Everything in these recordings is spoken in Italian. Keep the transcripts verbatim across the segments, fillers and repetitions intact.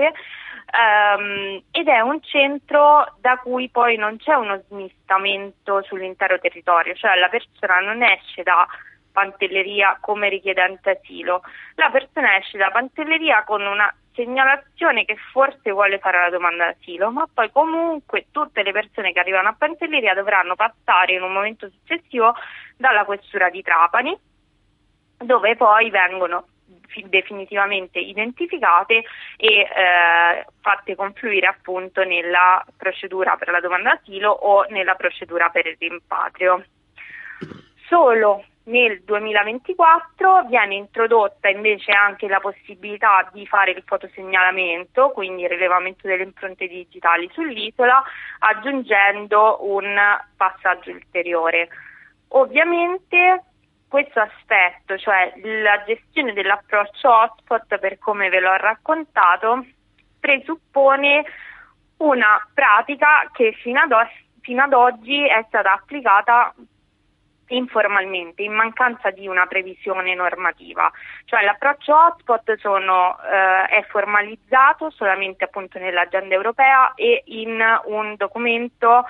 ovviamente, ehm, ed è un centro da cui poi non c'è uno smistamento sull'intero territorio, cioè la persona non esce da Pantelleria come richiedente asilo, la persona esce da Pantelleria con una segnalazione che forse vuole fare la domanda d'asilo, ma poi comunque tutte le persone che arrivano a Pantelleria dovranno passare in un momento successivo dalla questura di Trapani, dove poi vengono definitivamente identificate e eh, fatte confluire appunto nella procedura per la domanda d'asilo o nella procedura per il rimpatrio. Solo nel duemilaventiquattro viene introdotta invece anche la possibilità di fare il fotosegnalamento, quindi il rilevamento delle impronte digitali sull'isola, aggiungendo un passaggio ulteriore. Ovviamente questo aspetto, cioè la gestione dell'approccio hotspot, per come ve l'ho raccontato, presuppone una pratica che fino ad, o- fino ad oggi è stata applicata informalmente, in mancanza di una previsione normativa, cioè l'approccio hotspot sono, eh, è formalizzato solamente appunto nell'agenda europea e in un documento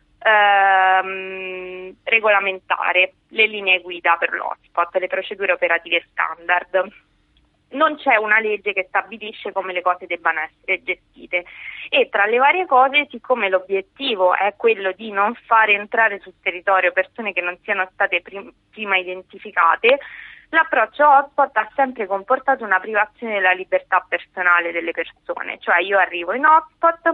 ehm, regolamentare, le linee guida per l'hotspot, le procedure operative standard. Non c'è una legge che stabilisce come le cose debbano essere gestite e tra le varie cose, siccome l'obiettivo è quello di non fare entrare sul territorio persone che non siano state prim- prima identificate, l'approccio hotspot ha sempre comportato una privazione della libertà personale delle persone, cioè io arrivo in hotspot,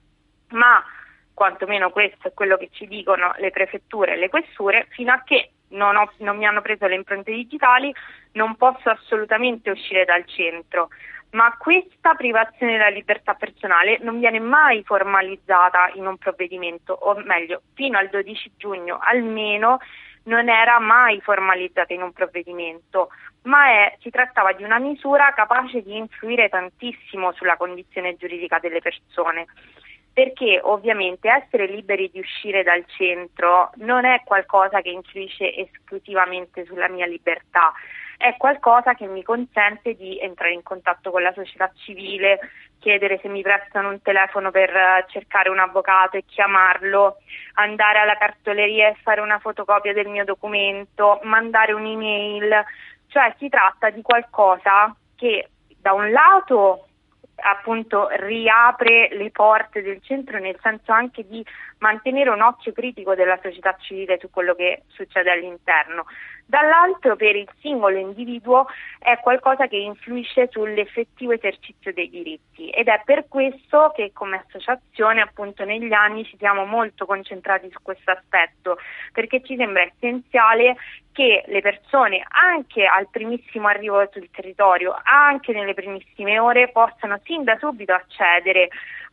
ma quantomeno questo è quello che ci dicono le prefetture e le questure, fino a che non, ho, non mi hanno preso le impronte digitali non posso assolutamente uscire dal centro, ma questa privazione della libertà personale non viene mai formalizzata in un provvedimento, o meglio, fino al dodici giugno almeno non era mai formalizzata in un provvedimento, ma è, si trattava di una misura capace di influire tantissimo sulla condizione giuridica delle persone. Perché ovviamente essere liberi di uscire dal centro non è qualcosa che influisce esclusivamente sulla mia libertà, è qualcosa che mi consente di entrare in contatto con la società civile, chiedere se mi prestano un telefono per cercare un avvocato e chiamarlo, andare alla cartoleria e fare una fotocopia del mio documento, mandare un'email, cioè si tratta di qualcosa che da un lato appunto riapre le porte del centro, nel senso anche di mantenere un occhio critico della società civile su quello che succede all'interno. Dall'altro, per il singolo individuo è qualcosa che influisce sull'effettivo esercizio dei diritti ed è per questo che come associazione appunto negli anni ci siamo molto concentrati su questo aspetto, perché ci sembra essenziale che le persone anche al primissimo arrivo sul territorio, anche nelle primissime ore, possano sin da subito accedere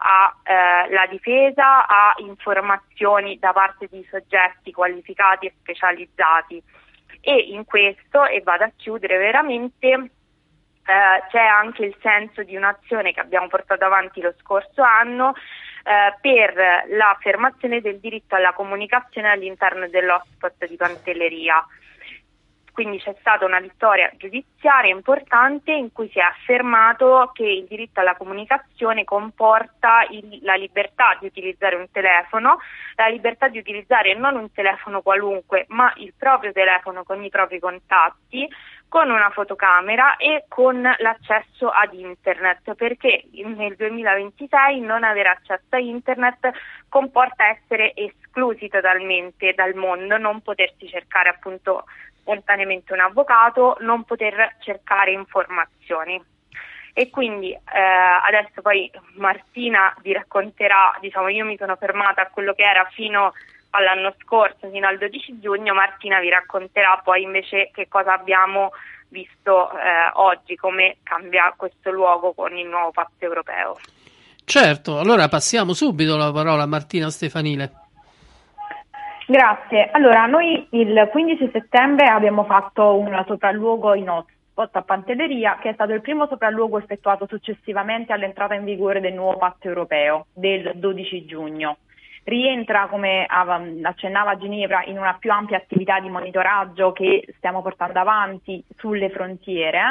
alla eh, difesa, a informazioni da parte di soggetti qualificati e specializzati. E in questo, e vado a chiudere veramente, eh, c'è anche il senso di un'azione che abbiamo portato avanti lo scorso anno eh, per l'affermazione del diritto alla comunicazione all'interno dell'hotspot di Pantelleria. Quindi c'è stata una vittoria giudiziaria importante in cui si è affermato che il diritto alla comunicazione comporta il, la libertà di utilizzare un telefono, la libertà di utilizzare non un telefono qualunque, ma il proprio telefono con i propri contatti, con una fotocamera e con l'accesso ad internet, perché nel duemilaventisei non avere accesso a internet comporta essere esclusi totalmente dal mondo, non potersi cercare appunto spontaneamente un avvocato, non poter cercare informazioni. E quindi eh, adesso poi Martina vi racconterà, diciamo io mi sono fermata a quello che era fino all'anno scorso, fino al dodici giugno, Martina vi racconterà poi invece che cosa abbiamo visto eh, oggi, come cambia questo luogo con il nuovo patto europeo. Certo, allora passiamo subito la parola a Martina Stefanile. Grazie. Allora, noi il quindici settembre abbiamo fatto un sopralluogo in hotspot a Pantelleria, che è stato il primo sopralluogo effettuato successivamente all'entrata in vigore del nuovo patto europeo del dodici giugno. Rientra, come accennava Ginevra, in una più ampia attività di monitoraggio che stiamo portando avanti sulle frontiere,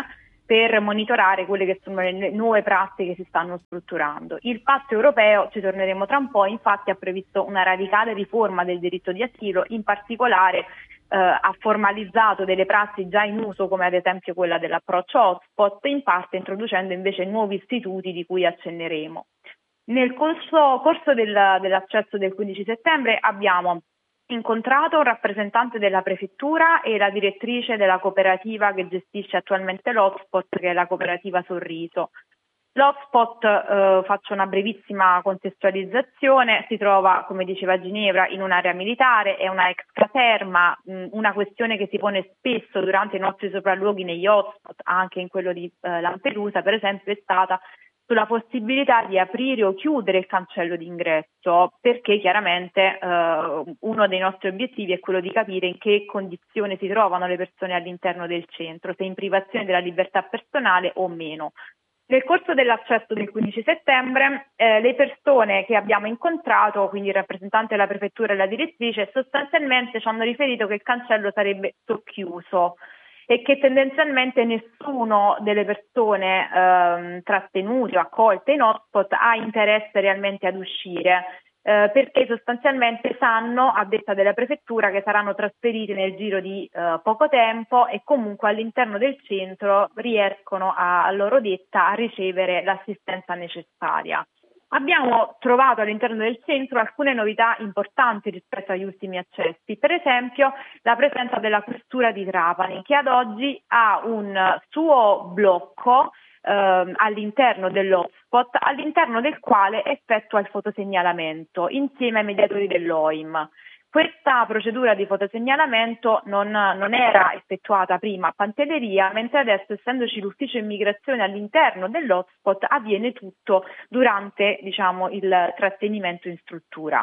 per monitorare quelle che sono le nuove prassi che si stanno strutturando. Il patto europeo, ci torneremo tra un po', infatti ha previsto una radicale riforma del diritto di asilo, in particolare eh, ha formalizzato delle prassi già in uso, come ad esempio quella dell'approccio hotspot, in parte introducendo invece nuovi istituti di cui accenneremo. Nel corso, corso del, dell'accesso del quindici settembre abbiamo incontrato un rappresentante della prefettura e la direttrice della cooperativa che gestisce attualmente l'hotspot, che è la cooperativa Sorriso. L'hotspot, eh, faccio una brevissima contestualizzazione, si trova, come diceva Ginevra, in un'area militare, è una ex caserma, mh, una questione che si pone spesso durante i nostri sopralluoghi negli hotspot, anche in quello di eh, Lampedusa, per esempio, è stata sulla possibilità di aprire o chiudere il cancello d'ingresso, perché chiaramente eh, uno dei nostri obiettivi è quello di capire in che condizione si trovano le persone all'interno del centro, se in privazione della libertà personale o meno. Nel corso dell'accesso del quindici settembre eh, le persone che abbiamo incontrato, quindi il rappresentante della prefettura e la direttrice, sostanzialmente ci hanno riferito che il cancello sarebbe socchiuso e che tendenzialmente nessuno delle persone ehm, trattenute o accolte in hotspot ha interesse realmente ad uscire, eh, perché sostanzialmente sanno, a detta della prefettura, che saranno trasferiti nel giro di eh, poco tempo e comunque all'interno del centro riescono a, a loro detta a ricevere l'assistenza necessaria. Abbiamo trovato all'interno del centro alcune novità importanti rispetto agli ultimi accessi, per esempio la presenza della questura di Trapani, che ad oggi ha un suo blocco eh, all'interno dell'hotspot, all'interno del quale effettua il fotosegnalamento insieme ai mediatori dell'O I M. Questa procedura di fotosegnalamento non, non era effettuata prima a Pantelleria, mentre adesso, essendoci l'ufficio immigrazione all'interno dell'hotspot, avviene tutto durante, diciamo, il trattenimento in struttura.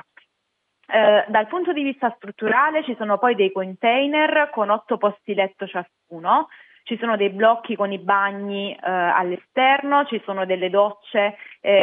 Eh, dal punto di vista strutturale ci sono poi dei container con otto posti letto ciascuno. Ci sono dei blocchi con i bagni eh, all'esterno, ci sono delle docce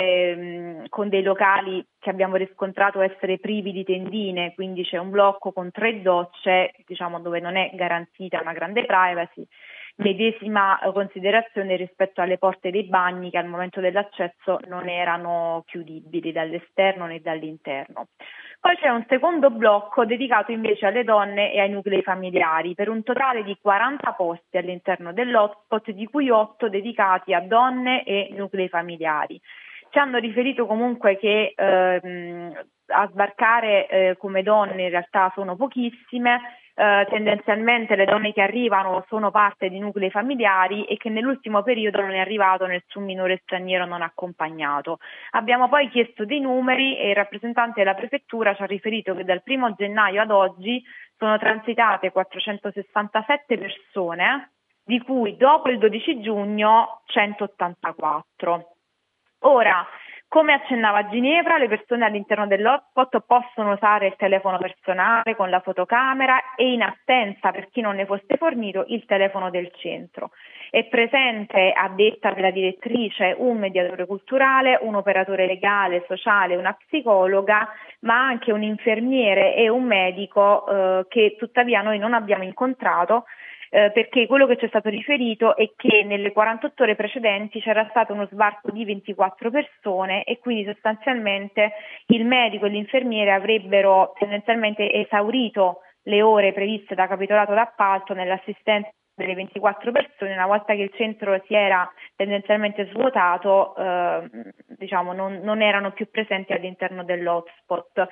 eh, con dei locali che abbiamo riscontrato essere privi di tendine, quindi c'è un blocco con tre docce, diciamo, dove non è garantita una grande privacy. Medesima considerazione rispetto alle porte dei bagni, che al momento dell'accesso non erano chiudibili dall'esterno né dall'interno. Poi c'è un secondo blocco dedicato invece alle donne e ai nuclei familiari, per un totale di quaranta posti all'interno dell'hotspot, di cui otto dedicati a donne e nuclei familiari. Ci hanno riferito comunque che ehm, a sbarcare eh, come donne in realtà sono pochissime, eh, tendenzialmente le donne che arrivano sono parte di nuclei familiari e che nell'ultimo periodo non è arrivato nessun minore straniero non accompagnato. Abbiamo poi chiesto dei numeri e il rappresentante della prefettura ci ha riferito che dal primo gennaio ad oggi sono transitate quattrocentosessantasette persone, di cui dopo il dodici giugno centottantaquattro. Ora, come accennava Ginevra, le persone all'interno dell'hotspot possono usare il telefono personale con la fotocamera e, in assenza, per chi non ne fosse fornito, il telefono del centro. È presente, a detta della direttrice, un mediatore culturale, un operatore legale, sociale, una psicologa, ma anche un infermiere e un medico eh, che tuttavia noi non abbiamo incontrato, Eh, perché quello che ci è stato riferito è che nelle quarantotto ore precedenti c'era stato uno sbarco di ventiquattro persone e quindi sostanzialmente il medico e l'infermiere avrebbero tendenzialmente esaurito le ore previste da capitolato d'appalto nell'assistenza delle ventiquattro persone. Una volta che il centro si era tendenzialmente svuotato, eh, diciamo non, non erano più presenti all'interno dell'hotspot.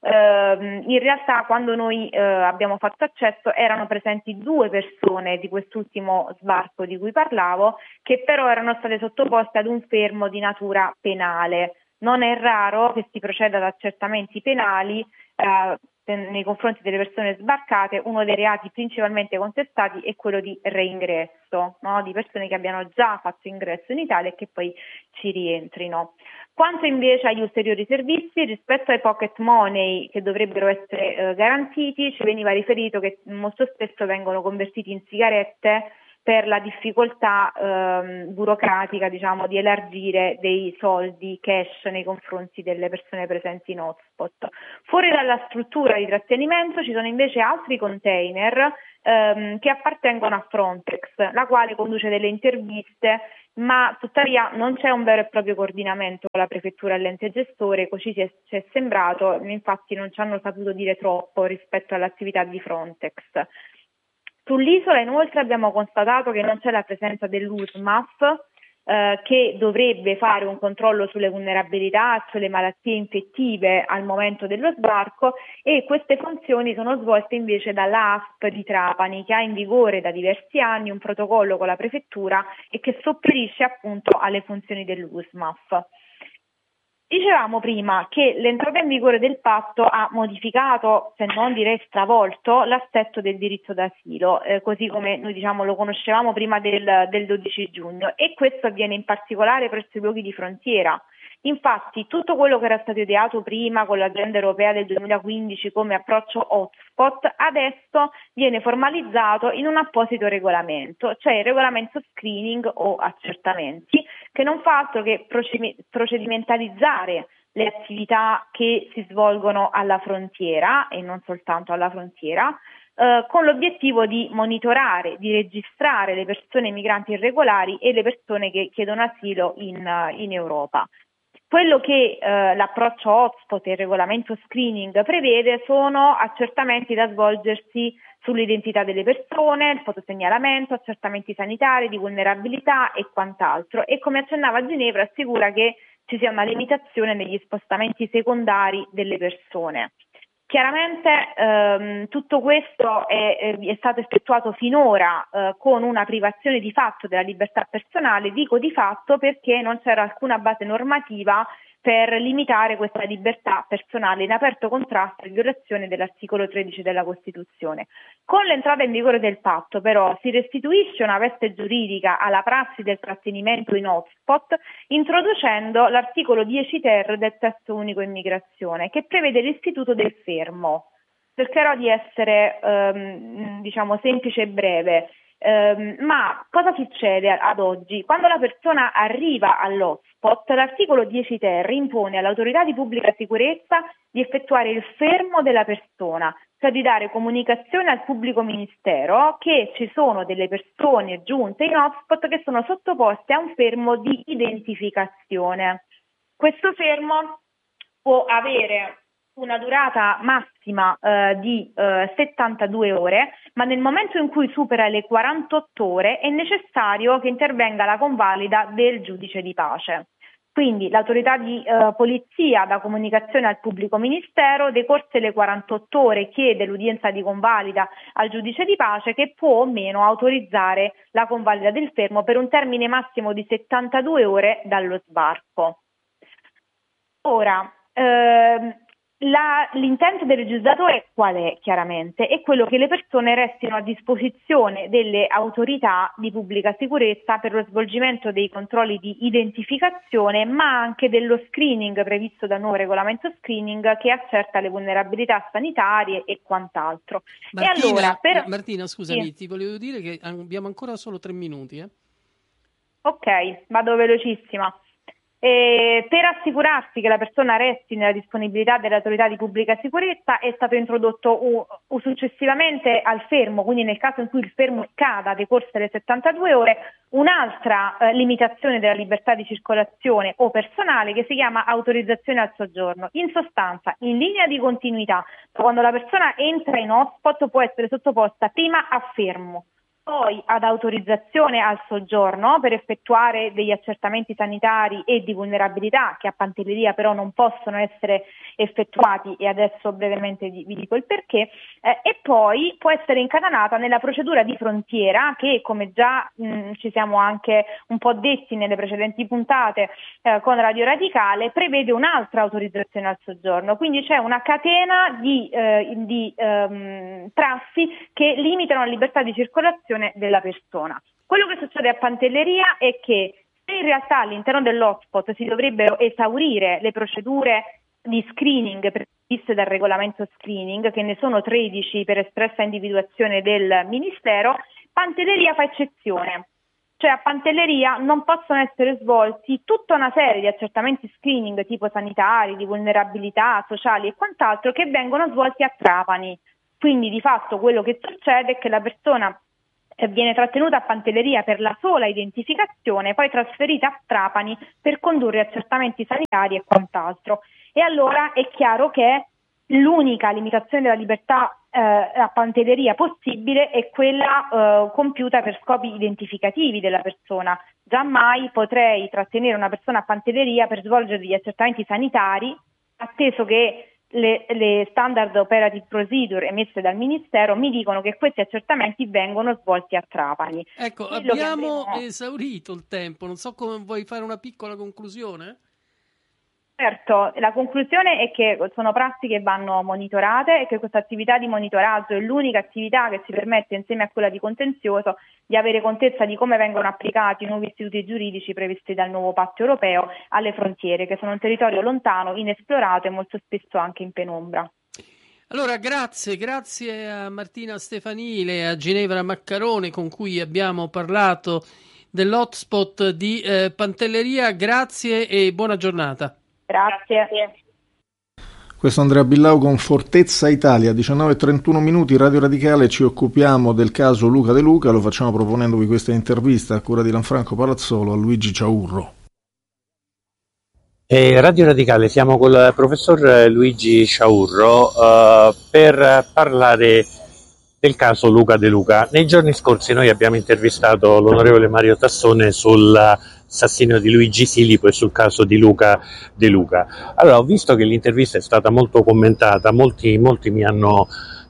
Uh, in realtà quando noi uh, abbiamo fatto accesso erano presenti due persone di quest'ultimo sbarco di cui parlavo, che però erano state sottoposte ad un fermo di natura penale. Non è raro che si proceda ad accertamenti penali uh, nei confronti delle persone sbarcate. Uno dei reati principalmente contestati è quello di reingresso, no? Di persone che abbiano già fatto ingresso in Italia e che poi ci rientrino. Quanto invece agli ulteriori servizi, rispetto ai pocket money che dovrebbero essere eh, garantiti, ci veniva riferito che molto spesso vengono convertiti in sigarette per la difficoltà ehm, burocratica, diciamo, di elargire dei soldi cash nei confronti delle persone presenti in hotspot. Fuori dalla struttura di trattenimento ci sono invece altri container ehm, che appartengono a Frontex, la quale conduce delle interviste, ma tuttavia non c'è un vero e proprio coordinamento con la prefettura e l'ente gestore, così ci è, ci è sembrato, infatti non ci hanno saputo dire troppo rispetto all'attività di Frontex. Sull'isola inoltre abbiamo constatato che non c'è la presenza dell'U S M A F eh, che dovrebbe fare un controllo sulle vulnerabilità, sulle malattie infettive al momento dello sbarco, e queste funzioni sono svolte invece dalla A S P di Trapani, che ha in vigore da diversi anni un protocollo con la prefettura e che sopperisce appunto alle funzioni dell'U S M A F. Dicevamo prima che l'entrata in vigore del patto ha modificato, se non direi stravolto, l'assetto del diritto d'asilo, eh, così come noi diciamo lo conoscevamo prima del, del dodici giugno, e questo avviene in particolare presso i luoghi di frontiera. Infatti tutto quello che era stato ideato prima con l'agenda europea del duemilaquindici come approccio hotspot adesso viene formalizzato in un apposito regolamento, cioè il regolamento screening o accertamenti, che non fa altro che procedimentalizzare le attività che si svolgono alla frontiera e non soltanto alla frontiera, eh, con l'obiettivo di monitorare, di registrare le persone migranti irregolari e le persone che chiedono asilo in, in Europa. Quello che eh, l'approccio hotspot e il regolamento screening prevede sono accertamenti da svolgersi sull'identità delle persone, il fotosegnalamento, accertamenti sanitari, di vulnerabilità e quant'altro. E come accennava Ginevra, assicura che ci sia una limitazione negli spostamenti secondari delle persone. Chiaramente ehm, tutto questo è, è stato effettuato finora eh, con una privazione di fatto della libertà personale. Dico di fatto perché non c'era alcuna base normativa per limitare questa libertà personale, in aperto contrasto e violazione dell'articolo tredici della Costituzione. Con l'entrata in vigore del patto però si restituisce una veste giuridica alla prassi del trattenimento in hotspot, introducendo l'articolo dieci ter del testo unico immigrazione, che prevede l'istituto del fermo. Cercherò di essere ehm, diciamo semplice e breve. Um, ma cosa succede ad oggi? Quando la persona arriva all'hotspot, l'articolo dieci ter impone all'autorità di pubblica sicurezza di effettuare il fermo della persona, cioè di dare comunicazione al pubblico ministero che ci sono delle persone giunte in hotspot che sono sottoposte a un fermo di identificazione. Questo fermo può avere una durata massima eh, di eh, settantadue ore, ma nel momento in cui supera le quarantotto ore è necessario che intervenga la convalida del giudice di pace. Quindi l'autorità di eh, polizia dà comunicazione al pubblico ministero, decorse le quarantotto ore chiede l'udienza di convalida al giudice di pace, che può o meno autorizzare la convalida del fermo per un termine massimo di settantadue ore dallo sbarco. Ora, ehm, La, l'intento del legislatore qual è? Chiaramente è quello che le persone restino a disposizione delle autorità di pubblica sicurezza per lo svolgimento dei controlli di identificazione, ma anche dello screening previsto dal nuovo regolamento screening che accerta le vulnerabilità sanitarie e quant'altro. Martina, e allora, per... Martina scusami, sì. ti volevo dire che abbiamo ancora solo tre minuti. Eh? Ok, vado velocissima. E per assicurarsi che la persona resti nella disponibilità delle autorità di pubblica sicurezza è stato introdotto uh, uh, successivamente al fermo, quindi nel caso in cui il fermo scada decorse le settantadue ore, un'altra uh, limitazione della libertà di circolazione o personale che si chiama autorizzazione al soggiorno. In sostanza, in linea di continuità, quando la persona entra in hotspot può essere sottoposta prima a fermo, poi ad autorizzazione al soggiorno per effettuare degli accertamenti sanitari e di vulnerabilità che a Pantelleria però non possono essere effettuati, e adesso brevemente vi dico il perché, eh, e poi può essere incatenata nella procedura di frontiera che, come già mh, ci siamo anche un po' detti nelle precedenti puntate eh, con Radio Radicale, prevede un'altra autorizzazione al soggiorno, quindi c'è una catena di, eh, di ehm, prassi che limitano la libertà di circolazione della persona. Quello che succede a Pantelleria è che se in realtà all'interno dell'hotspot si dovrebbero esaurire le procedure di screening previste dal regolamento screening, che ne sono tredici per espressa individuazione del Ministero, Pantelleria fa eccezione. Cioè a Pantelleria non possono essere svolti tutta una serie di accertamenti screening tipo sanitari, di vulnerabilità sociali e quant'altro che vengono svolti a Trapani. Quindi di fatto quello che succede è che la persona viene trattenuta a Pantelleria per la sola identificazione, poi trasferita a Trapani per condurre accertamenti sanitari e quant'altro. E allora è chiaro che l'unica limitazione della libertà eh, a Pantelleria possibile è quella eh, compiuta per scopi identificativi della persona. Giammai potrei trattenere una persona a Pantelleria per svolgere degli accertamenti sanitari, atteso che le, le standard operative procedure emesse dal Ministero mi dicono che questi accertamenti vengono svolti a Trapani. Ecco, Quello abbiamo avremo... esaurito il tempo, non so come vuoi fare una piccola conclusione? Certo, la conclusione è che sono prassi che vanno monitorate e che questa attività di monitoraggio è l'unica attività che ci permette, insieme a quella di contenzioso, di avere contezza di come vengono applicati i nuovi istituti giuridici previsti dal nuovo patto europeo alle frontiere, che sono un territorio lontano, inesplorato e molto spesso anche in penombra. Allora, grazie, grazie a Martina Stefanile e a Ginevra Maccarone con cui abbiamo parlato dell'hotspot di eh, Pantelleria. Grazie e buona giornata. Grazie. Questo è Andrea Billau con Fortezza Italia, diciannove e trentuno minuti, Radio Radicale. Ci occupiamo del caso Luca De Luca, lo facciamo proponendovi questa intervista a cura di Lanfranco Palazzolo a Luigi Ciaurro. E Radio Radicale, siamo con il professor Luigi Ciaurro uh, per parlare del caso Luca De Luca. Nei giorni scorsi noi abbiamo intervistato l'onorevole Mario Tassone sull'assassinio di Luigi Silipo e sul caso di Luca De Luca. Allora, ho visto che l'intervista è stata molto commentata, molti, molti mi hanno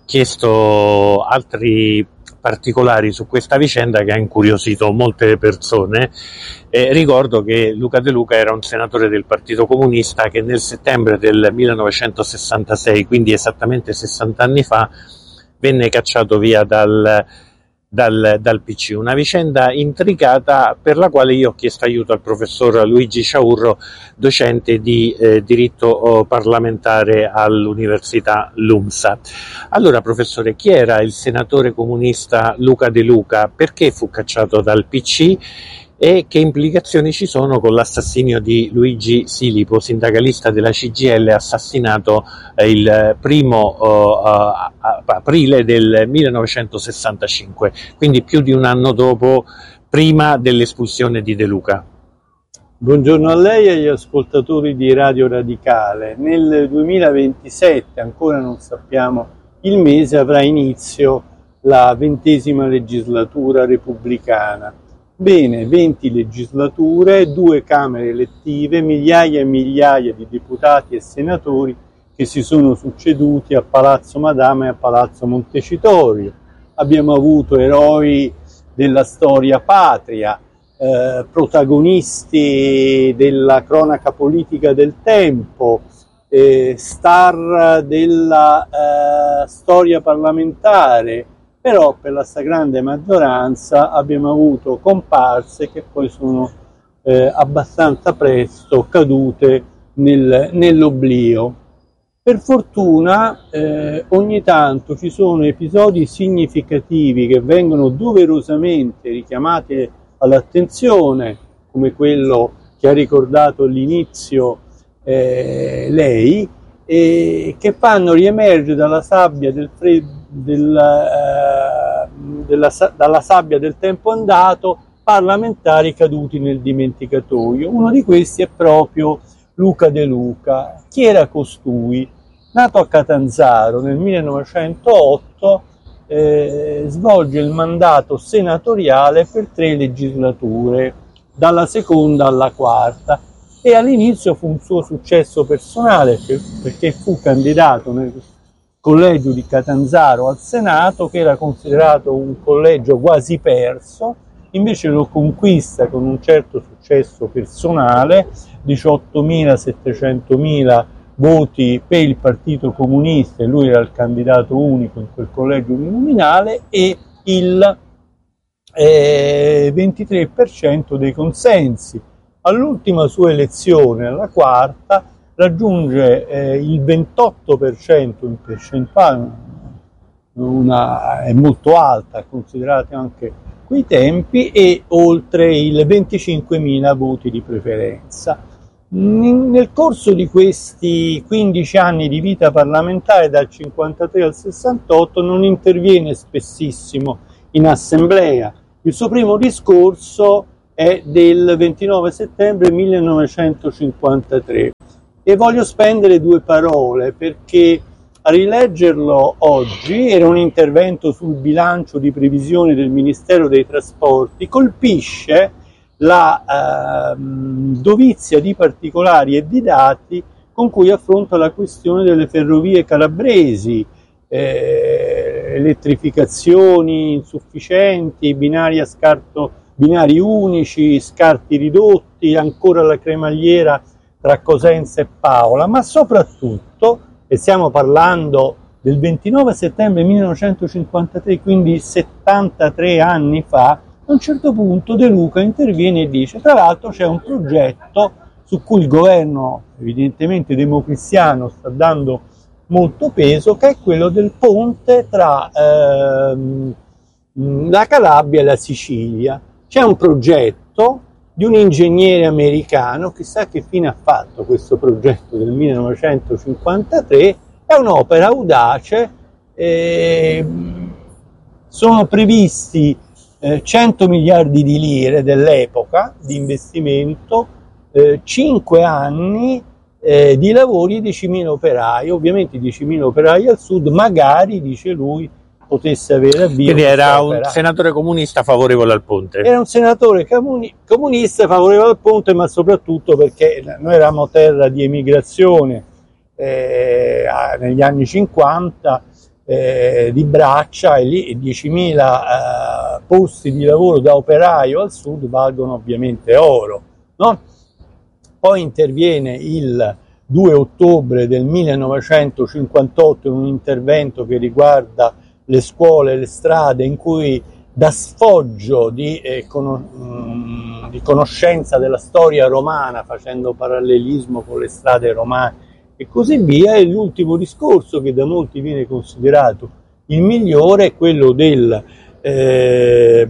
chiesto altri particolari su questa vicenda che ha incuriosito molte persone. Eh, ricordo che Luca De Luca era un senatore del Partito Comunista che nel settembre del millenovecentosessantasei, quindi esattamente sessanta anni fa, venne cacciato via dal, dal, dal P C. Una vicenda intricata per la quale io ho chiesto aiuto al professor Luigi Ciaurro, docente di eh, diritto parlamentare all'Università LUMSA. Allora, professore, chi era il senatore comunista Luca De Luca? Perché fu cacciato dal P C? E che implicazioni ci sono con l'assassinio di Luigi Silipo, sindacalista della C G I L, assassinato eh, il primo eh, aprile del millenovecentosessantacinque, quindi più di un anno dopo, prima dell'espulsione di De Luca. Buongiorno a lei e agli ascoltatori di Radio Radicale. Nel duemilaventisette, ancora non sappiamo il mese, avrà inizio la ventesima legislatura repubblicana. Bene, venti legislature, due camere elettive, migliaia e migliaia di deputati e senatori che si sono succeduti a Palazzo Madama e a Palazzo Montecitorio. Abbiamo avuto eroi della storia patria, eh, protagonisti della cronaca politica del tempo, eh, star della eh, storia parlamentare. Però per la stragrande maggioranza abbiamo avuto comparse che poi sono eh, abbastanza presto cadute nel, nell'oblio. Per fortuna eh, ogni tanto ci sono episodi significativi che vengono doverosamente richiamati all'attenzione, come quello che ha ricordato all'inizio eh, lei, e che fanno riemergere dalla sabbia del freddo Del, eh, della, dalla sabbia del tempo andato parlamentari caduti nel dimenticatoio. Uno di questi è proprio Luca De Luca. Chi era costui? Nato a Catanzaro nel millenovecentootto, eh, svolge il mandato senatoriale per tre legislature, dalla seconda alla quarta, e all'inizio fu un suo successo personale perché fu candidato nel collegio di Catanzaro al Senato, che era considerato un collegio quasi perso, invece lo conquista con un certo successo personale, diciottomila settecentomila voti per il Partito Comunista, e lui era il candidato unico in quel collegio uninominale, e il eh, ventitré per cento dei consensi. All'ultima sua elezione, alla quarta, raggiunge eh, il ventotto per cento in percentuale, una, è molto alta, considerate anche quei tempi, e oltre il venticinquemila voti di preferenza. Nel corso di questi quindici anni di vita parlamentare, dal cinquantatré al sessantotto, non interviene spessissimo in assemblea. Il suo primo discorso è del ventinove settembre millenovecentocinquantatré e voglio spendere due parole perché a rileggerlo oggi, era un intervento sul bilancio di previsione del Ministero dei Trasporti, colpisce la eh, dovizia di particolari e di dati con cui affronta la questione delle ferrovie calabresi, eh, elettrificazioni insufficienti, binari a scarto, binari unici, scarti ridotti, ancora la cremagliera tra Cosenza e Paola, ma soprattutto, e stiamo parlando del ventinove settembre millenovecentocinquantatré, quindi settantatré anni fa, a un certo punto De Luca interviene e dice: tra l'altro c'è un progetto su cui il governo, evidentemente democristiano, sta dando molto peso, che è quello del ponte tra ehm, la Calabria e la Sicilia. C'è un progetto di un ingegnere americano, chissà che fine ha fatto questo progetto del millenovecentocinquantatré, è un'opera audace, eh, sono previsti eh, cento miliardi di lire dell'epoca di investimento, eh, cinque anni eh, di lavori e diecimila operai, ovviamente diecimila operai al sud, magari, dice lui, potesse avere avvio. Quindi era un senatore comunista favorevole al ponte. Era un senatore comuni- comunista favorevole al ponte, ma soprattutto perché noi eravamo terra di emigrazione eh, negli anni cinquanta, eh, di braccia, e lì diecimila eh, posti di lavoro da operaio al sud valgono ovviamente oro, no? Poi interviene il due ottobre del millenovecentocinquantotto in un intervento che riguarda le scuole, le strade, in cui dà sfoggio di, eh, con, di conoscenza della storia romana, facendo parallelismo con le strade romane e così via. E l'ultimo discorso, che da molti viene considerato il migliore, è quello del eh,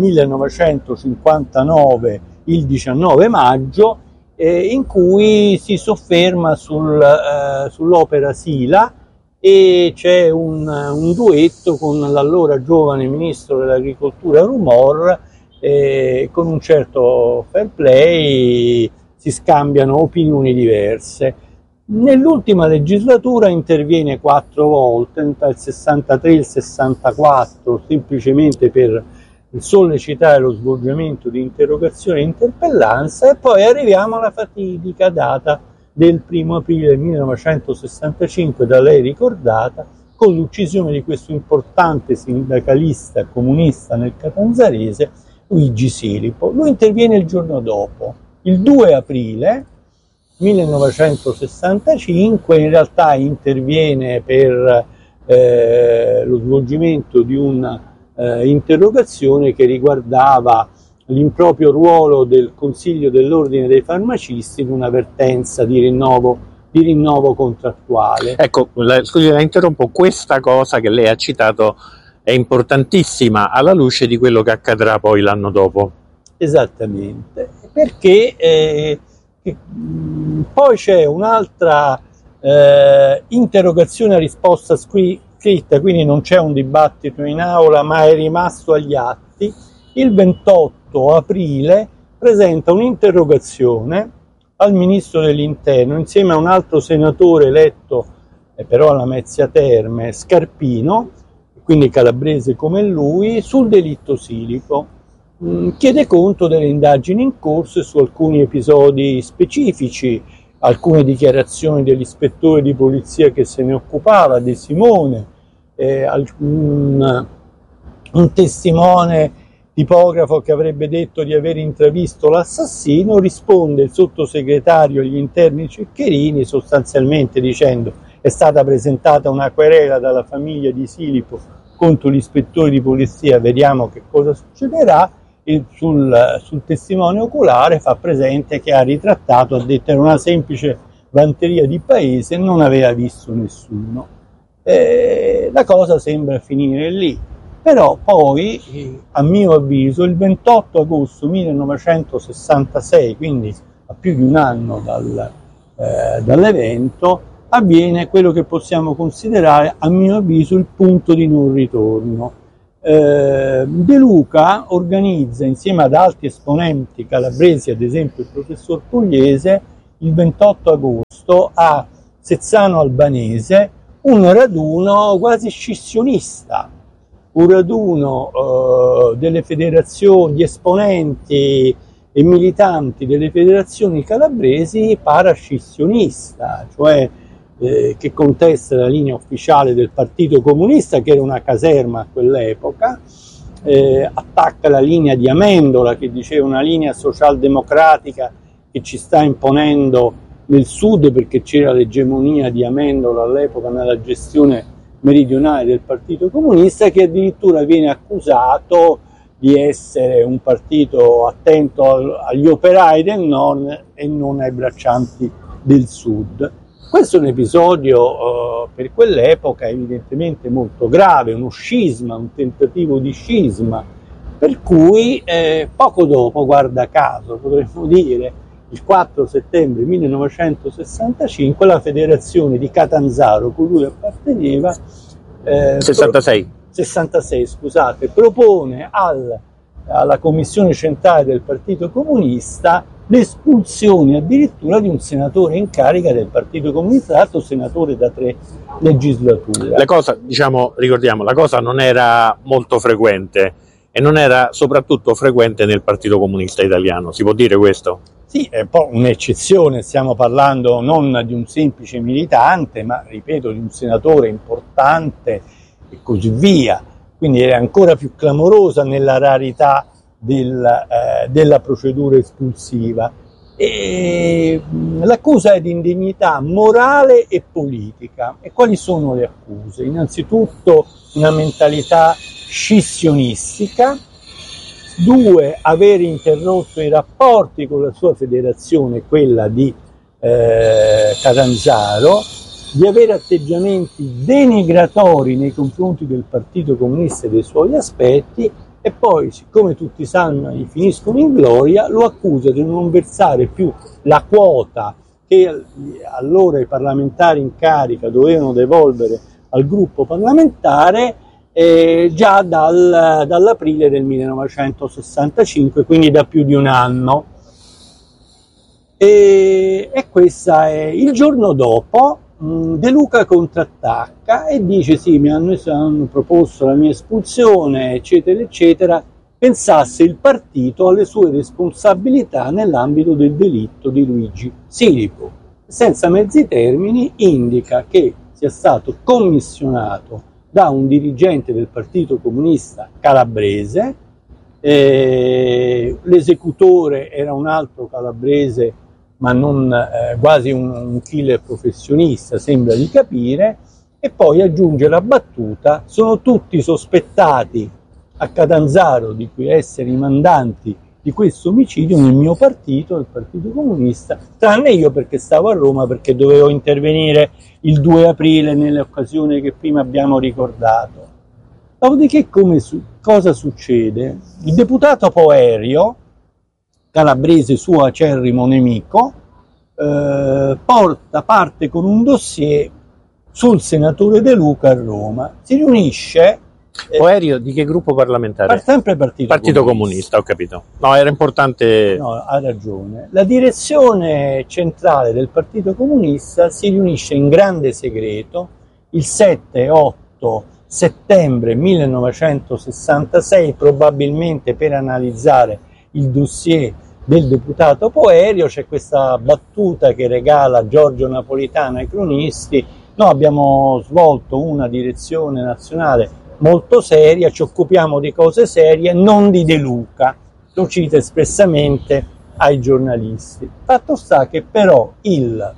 millenovecentocinquantanove, il diciannove maggio, eh, in cui si sofferma sul, eh, sull'opera Sila, e c'è un, un duetto con l'allora giovane ministro dell'agricoltura Rumor, eh, con un certo fair play si scambiano opinioni diverse. Nell'ultima legislatura interviene quattro volte, tra il sessantatré e il sessantaquattro, semplicemente per sollecitare lo svolgimento di interrogazione e interpellanza, e poi arriviamo alla fatidica data del primo aprile millenovecentosessantacinque, da lei ricordata, con l'uccisione di questo importante sindacalista comunista nel Catanzarese, Luigi Silipo. Lui interviene il giorno dopo, il due aprile millenovecentosessantacinque, in realtà interviene per eh, lo svolgimento di un'interrogazione eh, che riguardava l'improprio ruolo del Consiglio dell'Ordine dei Farmacisti in un'avvertenza di rinnovo, di rinnovo contrattuale. Ecco, la, scusi, la interrompo, questa cosa che lei ha citato è importantissima alla luce di quello che accadrà poi l'anno dopo. Esattamente, perché eh, che, mh, poi c'è un'altra eh, interrogazione a risposta scritta, quindi non c'è un dibattito in aula, ma è rimasto agli atti. Il ventotto aprile presenta un'interrogazione al Ministro dell'Interno insieme a un altro senatore eletto, eh, però alla Mezzia Terme, Scarpino, quindi calabrese come lui, sul delitto Silipo. Mm, chiede conto delle indagini in corso e su alcuni episodi specifici, alcune dichiarazioni dell'ispettore di polizia che se ne occupava, De Simone, eh, un, un testimone tipografo che avrebbe detto di aver intravisto l'assassino. Risponde il sottosegretario agli interni Ceccherini sostanzialmente dicendo: è stata presentata una querela dalla famiglia di Silipo contro l'ispettore di polizia, vediamo che cosa succederà. E sul, sul testimone oculare fa presente che ha ritrattato, ha detto era una semplice vanteria di paese, non aveva visto nessuno. eh, la cosa sembra finire lì. Però poi, eh, a mio avviso, il ventotto agosto millenovecentosessantasei, quindi a più di un anno dal, eh, dall'evento, avviene quello che possiamo considerare, a mio avviso, il punto di non ritorno. Eh, De Luca organizza, insieme ad altri esponenti calabresi, ad esempio il professor Pugliese, il ventotto agosto a Sezzano Albanese, un raduno quasi scissionista, un raduno eh, delle federazioni, di esponenti e militanti delle federazioni calabresi parascissionista, cioè eh, che contesta la linea ufficiale del Partito Comunista, che era una caserma a quell'epoca, eh, attacca la linea di Amendola, che diceva una linea socialdemocratica che ci sta imponendo nel sud, perché c'era l'egemonia di Amendola all'epoca nella gestione meridionale del Partito Comunista, che addirittura viene accusato di essere un partito attento al, agli operai del nord e non ai braccianti del sud. Questo è un episodio uh, per quell'epoca evidentemente molto grave, uno scisma, un tentativo di scisma, per cui eh, poco dopo, guarda caso, potremmo dire, il quattro settembre millenovecentosessantacinque, la federazione di Catanzaro, cui lui apparteneva, eh, sessantasei. Pro- sessantasei, scusate, propone al, alla commissione centrale del Partito Comunista l'espulsione addirittura di un senatore in carica del Partito Comunista, l'altro senatore da tre legislature. La cosa, diciamo, ricordiamo, la cosa non era molto frequente e non era soprattutto frequente nel Partito Comunista Italiano, si può dire questo? Sì, è un po' un'eccezione, stiamo parlando non di un semplice militante, ma ripeto di un senatore importante e così via, quindi è ancora più clamorosa nella rarità del, eh, della procedura espulsiva. E l'accusa è di indegnità morale e politica. E quali sono le accuse? Innanzitutto una mentalità scissionistica, due, aver interrotto i rapporti con la sua federazione, quella di eh, Catanzaro, di avere atteggiamenti denigratori nei confronti del Partito Comunista e dei suoi aspetti, e poi, siccome tutti sanno e finiscono in gloria, lo accusa di non versare più la quota che allora i parlamentari in carica dovevano devolvere al gruppo parlamentare, Eh, già dal, dall'aprile del millenovecentosessantacinque, quindi da più di un anno. E, e questa è il giorno dopo. mh, De Luca contrattacca e dice: sì, mi hanno, hanno proposto la mia espulsione, eccetera eccetera, pensasse il partito alle sue responsabilità nell'ambito del delitto di Luigi Sirico. Senza mezzi termini indica che sia stato commissionato da un dirigente del Partito Comunista calabrese, eh, l'esecutore era un altro calabrese, ma non eh, quasi un, un killer professionista, sembra di capire, e poi aggiunge la battuta: sono tutti sospettati a Catanzaro di essere i mandanti di questo omicidio nel mio partito, il Partito Comunista, tranne io, perché stavo a Roma, perché dovevo intervenire il due aprile nelle occasioni che prima abbiamo ricordato. Dopodiché come su, cosa succede? Il deputato Poerio, calabrese suo acerrimo nemico, eh, porta parte con un dossier sul senatore De Luca a Roma. Si riunisce. Poerio di che gruppo parlamentare? Sempre Partito, Partito Comunista. Comunista, ho capito. No, era importante. No, ha ragione. La direzione centrale del Partito Comunista si riunisce in grande segreto il sette otto settembre millenovecentosessantasei, probabilmente per analizzare il dossier del deputato Poerio. C'è questa battuta che regala Giorgio Napolitano ai cronisti: noi abbiamo svolto una direzione nazionale molto seria, ci occupiamo di cose serie, non di De Luca. Lo cita espressamente ai giornalisti. Fatto sta che però il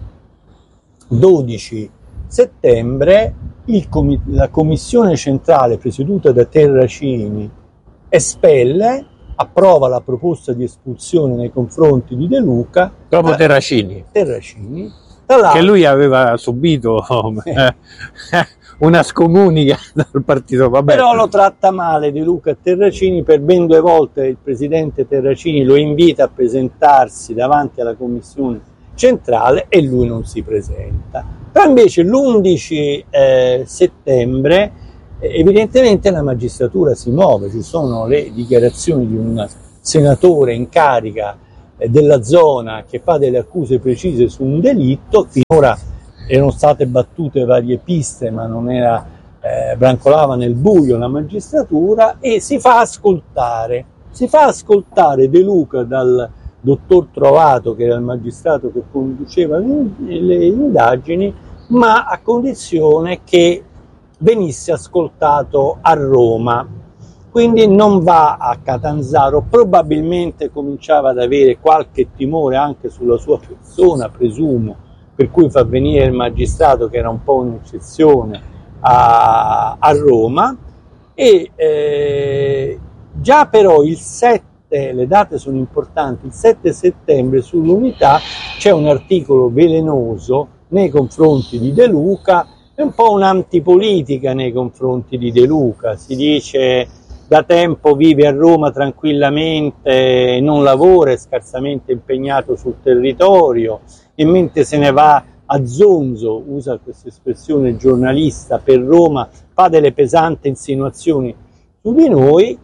dodici settembre il com- la commissione centrale presieduta da Terracini espelle, approva la proposta di espulsione nei confronti di De Luca. Proprio Terracini. Terracini. Che lui aveva subito eh, una scomunica dal partito. Vabbè. Però lo tratta male De Luca a Terracini, per ben due volte il presidente Terracini lo invita a presentarsi davanti alla commissione centrale e lui non si presenta. Però invece l'undici eh, settembre eh, evidentemente la magistratura si muove, ci sono le dichiarazioni di un senatore in carica eh, della zona che fa delle accuse precise su un delitto. Finora erano state battute varie piste, ma non era, eh, brancolava nel buio la magistratura, e si fa ascoltare, si fa ascoltare De Luca dal dottor Trovato, che era il magistrato che conduceva le, le indagini, ma a condizione che venisse ascoltato a Roma. Quindi non va a Catanzaro, probabilmente cominciava ad avere qualche timore anche sulla sua persona, presumo, per cui fa venire il magistrato, che era un po' un'eccezione, a, a Roma, e eh, già però il sette, le date sono importanti, il sette settembre sull'Unità c'è un articolo velenoso nei confronti di De Luca, è un po' un'antipolitica nei confronti di De Luca, si dice da tempo vive a Roma tranquillamente, non lavora, è scarsamente impegnato sul territorio, e mentre se ne va a zonzo, usa questa espressione giornalista, per Roma, fa delle pesanti insinuazioni su di noi,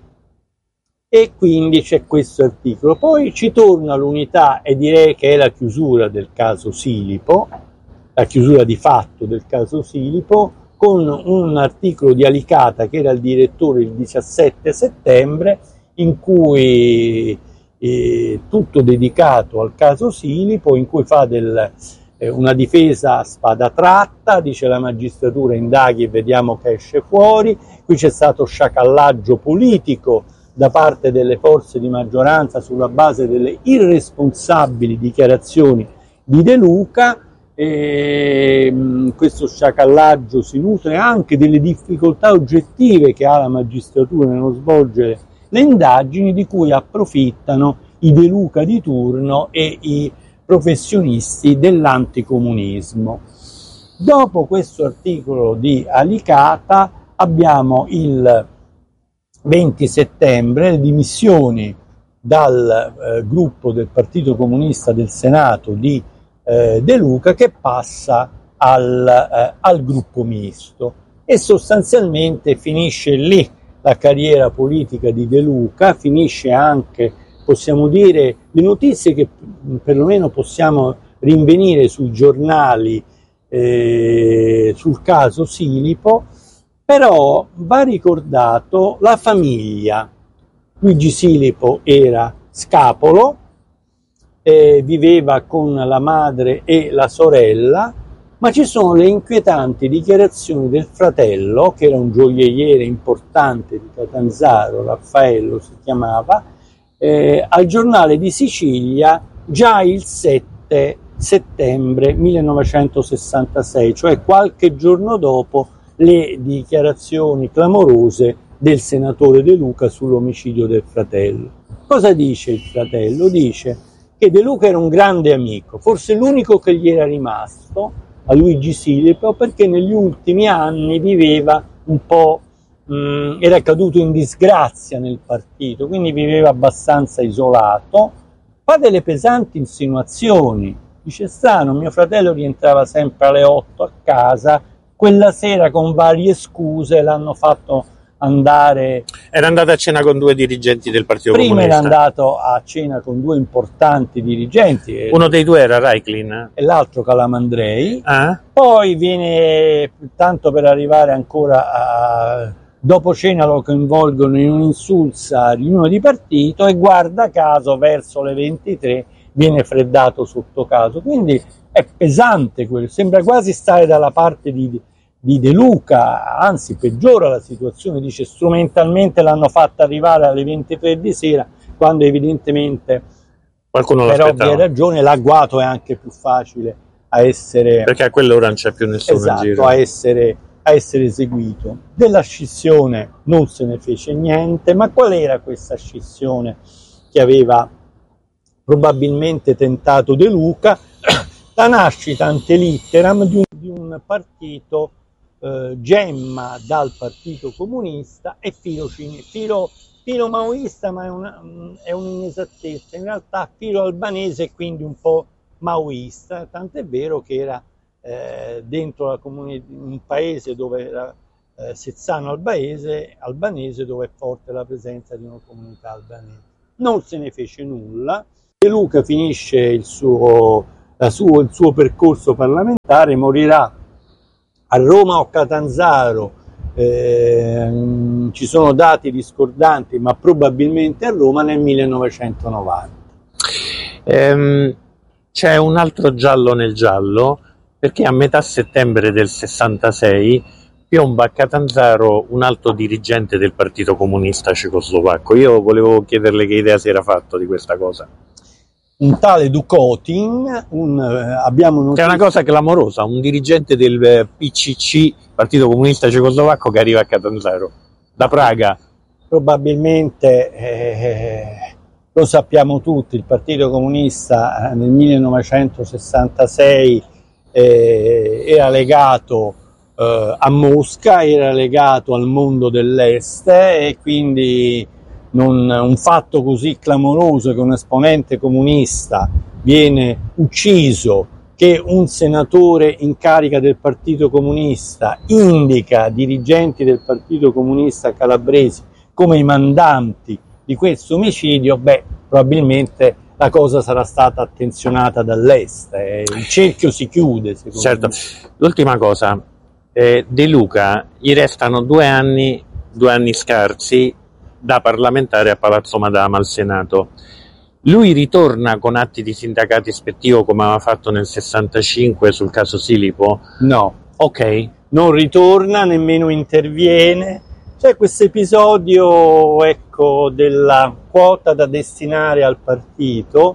e quindi c'è questo articolo. Poi ci torna l'Unità, e direi che è la chiusura del caso Silipo, la chiusura di fatto del caso Silipo, con un articolo di Alicata, che era il direttore, il diciassette settembre, in cui eh, tutto dedicato al caso Silipo, in cui fa del, eh, una difesa a spada tratta, dice la magistratura indaghi e vediamo che esce fuori, qui c'è stato sciacallaggio politico da parte delle forze di maggioranza sulla base delle irresponsabili dichiarazioni di De Luca. E questo sciacallaggio si nutre anche delle difficoltà oggettive che ha la magistratura nello svolgere le indagini, di cui approfittano i De Luca di turno e i professionisti dell'anticomunismo. Dopo questo articolo di Alicata abbiamo il venti settembre le dimissioni dal eh, gruppo del Partito Comunista del Senato di De Luca, che passa al, eh, al gruppo misto, e sostanzialmente finisce lì la carriera politica di De Luca, finisce anche, possiamo dire, le notizie che perlomeno possiamo rinvenire sui giornali eh, sul caso Silipo. Però va ricordato la famiglia. Luigi Silipo era scapolo, Eh, viveva con la madre e la sorella, ma ci sono le inquietanti dichiarazioni del fratello, che era un gioielliere importante di Catanzaro, Raffaello si chiamava, eh, al Giornale di Sicilia già il sette settembre millenovecentosessantasei, cioè qualche giorno dopo le dichiarazioni clamorose del senatore De Luca sull'omicidio del fratello. Cosa dice il fratello? Dice che De Luca era un grande amico, forse l'unico che gli era rimasto a Luigi Silipo, perché negli ultimi anni viveva un po', mh, era caduto in disgrazia nel partito, quindi viveva abbastanza isolato, fa delle pesanti insinuazioni, dice strano, mio fratello rientrava sempre alle otto a casa, quella sera con varie scuse l'hanno fatto andare. Era andato a cena con due dirigenti del Partito Prima Comunista. Prima era andato a cena con due importanti dirigenti. Uno dei due era Raiklin e l'altro Calamandrei. Ah. Poi viene, tanto per arrivare ancora a, dopo cena lo coinvolgono in un'insulsa riunione di partito, e guarda caso verso le ventitré viene freddato sotto caso. Quindi è pesante quello, sembra quasi stare dalla parte di di De Luca, anzi peggiora la situazione, dice strumentalmente l'hanno fatta arrivare alle ventitré di sera, quando evidentemente qualcuno per ovvie ragioni l'agguato è anche più facile a essere, perché a quell'ora non c'è più nessuno esatto, in giro. a essere, a essere eseguito. Della scissione non se ne fece niente, ma qual era questa scissione che aveva probabilmente tentato De Luca? La nascita ante litteram di un, di un partito eh, gemma dal Partito Comunista e filo, filo, filo maoista, ma è, una, è un'inesattezza, in realtà filo albanese e quindi un po' maoista, tant'è vero che era eh, dentro la comuni- un paese dove era eh, Sezzano albanese, albanese, dove è forte la presenza di una comunità albanese. Non se ne fece nulla. De Luca finisce il suo, la suo, il suo percorso parlamentare, morirà a Roma o Catanzaro, eh, ci sono dati discordanti, ma probabilmente a Roma nel millenovecentonovanta. Ehm, c'è un altro giallo nel giallo, perché a metà settembre del sessantasei piomba a Catanzaro un alto dirigente del Partito Comunista Cecoslovacco. Io volevo chiederle che idea si era fatto di questa cosa. Un tale Dukotin, un, eh, abbiamo notizia... È una cosa clamorosa, un dirigente del P C C, Partito Comunista Cecoslovacco, che arriva a Catanzaro, da Praga. Probabilmente, eh, lo sappiamo tutti, il Partito Comunista eh, nel millenovecentosessantasei eh, era legato eh, a Mosca, era legato al mondo dell'est e quindi... Non, un fatto così clamoroso che un esponente comunista viene ucciso, che un senatore in carica del Partito Comunista indica dirigenti del Partito Comunista calabresi come i mandanti di questo omicidio, beh, probabilmente la cosa sarà stata attenzionata dall'est, eh, il cerchio si chiude. Secondo certo. me. L'ultima cosa, eh, De Luca gli restano due anni, due anni scarsi da parlamentare a Palazzo Madama al Senato. Lui ritorna con atti di sindacato ispettivo come aveva fatto nel sessantacinque sul caso Silipo? No. Ok. Non ritorna, nemmeno interviene. C'è questo episodio, ecco, della quota da destinare al partito,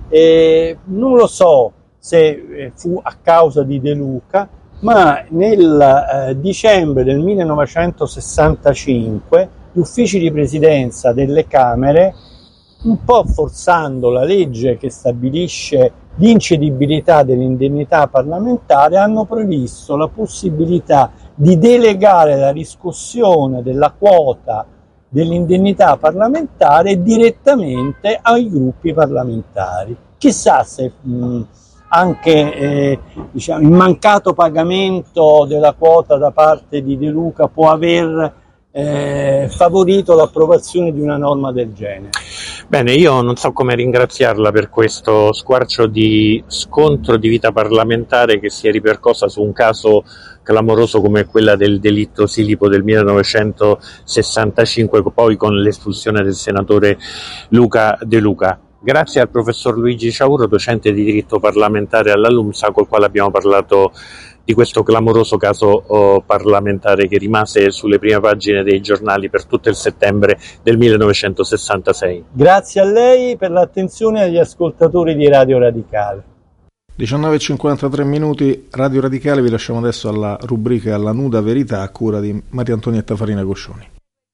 e non lo so se fu a causa di De Luca, ma nel eh, dicembre del millenovecentosessantacinque gli uffici di presidenza delle Camere, un po' forzando la legge che stabilisce l'incedibilità dell'indennità parlamentare, hanno previsto la possibilità di delegare la riscossione della quota dell'indennità parlamentare direttamente ai gruppi parlamentari. Chissà se mh, anche eh, diciamo, il mancato pagamento della quota da parte di De Luca può aver Eh, favorito l'approvazione di una norma del genere. Bene, io non so come ringraziarla per questo squarcio di scontro di vita parlamentare che si è ripercossa su un caso clamoroso come quella del delitto Silipo del millenovecentosessantacinque, poi con l'espulsione del senatore Luca De Luca. Grazie al professor Luigi Ciaurro, docente di diritto parlamentare alla LUMSA, col quale abbiamo parlato di questo clamoroso caso oh, parlamentare che rimase sulle prime pagine dei giornali per tutto il settembre del millenovecentosessantasei. Grazie a lei per l'attenzione agli ascoltatori di Radio Radicale. diciannove e cinquantatré minuti, Radio Radicale, vi lasciamo adesso alla rubrica La Nuda Verità a cura di Maria Antonietta Farina Coscioni.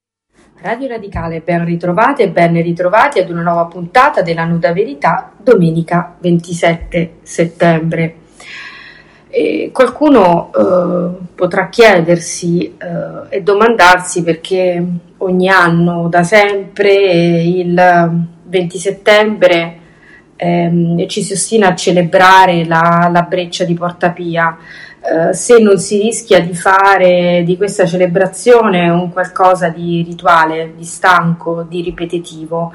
Radio Radicale, ben ritrovate e ben ritrovati ad una nuova puntata della Nuda Verità, domenica ventisette settembre. E qualcuno eh, potrà chiedersi eh, e domandarsi perché ogni anno, da sempre, il venti settembre ehm, ci si ostina a celebrare la, la breccia di Porta Pia, eh, se non si rischia di fare di questa celebrazione un qualcosa di rituale, di stanco, di ripetitivo.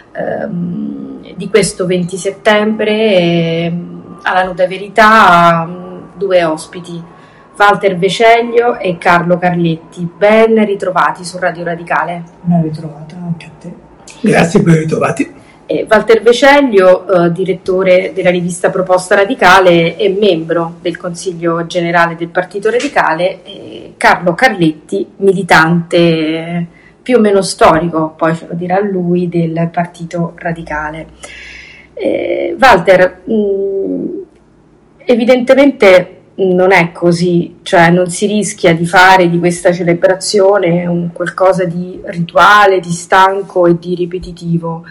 Ehm, di questo venti settembre eh, alla Nuda Verità due ospiti, Walter Veceglio e Carlo Carletti. Ben ritrovati su Radio Radicale. Ben ritrovata anche a te. Grazie, ben ritrovati. E Walter Veceglio, eh, direttore della rivista Proposta Radicale e membro del Consiglio Generale del Partito Radicale, e Carlo Carletti, militante più o meno storico, poi ce lo dirà lui, del Partito Radicale. Eh, Walter, mh, evidentemente non è così, cioè non si rischia di fare di questa celebrazione un qualcosa di rituale, di stanco e di ripetitivo.